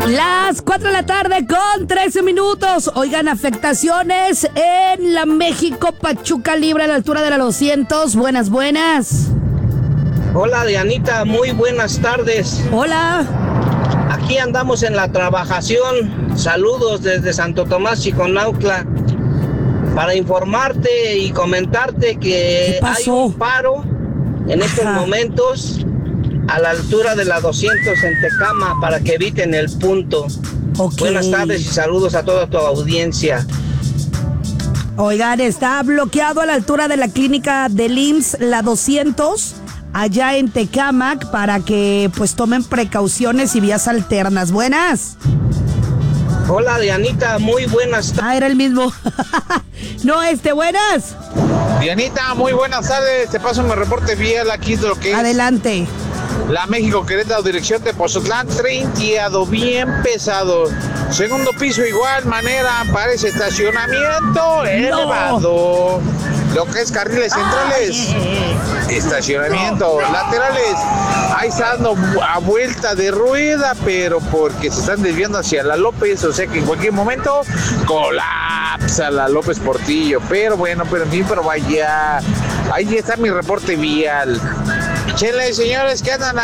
Las 4 de la tarde con 13 minutos. Oigan, afectaciones en la México-Pachuca Libre a la altura de la 200. Buenas. Hola, Dianita, muy buenas tardes. Hola. Aquí andamos en la trabajación. Saludos desde Santo Tomás, Chiconautla. Para informarte y comentarte que hay un paro en estos momentos a la altura de la 200 en Tecama para que eviten el punto. Buenas tardes y saludos a toda tu audiencia. Oigan, está bloqueado a la altura de la clínica del IMSS, la 200, allá en Tecámac, para que pues tomen precauciones y vías alternas. Buenas. Hola, Dianita, muy buenas tardes. Ah, era el mismo. No, buenas. Dianita, muy buenas tardes. Te paso mi reporte vial aquí de lo que es. Adelante. La México-Querétaro, dirección de Pozotlán, trinqueado, bien pesado. Segundo piso, igual manera, parece estacionamiento elevado. Lo que es carriles centrales, estacionamiento. Laterales, ahí está dando a vuelta de rueda, pero porque se están desviando hacia la López, o sea que en cualquier momento colapsa la López Portillo. Pero bueno, pero vaya, ahí está mi reporte vial. Chele, señores, que andan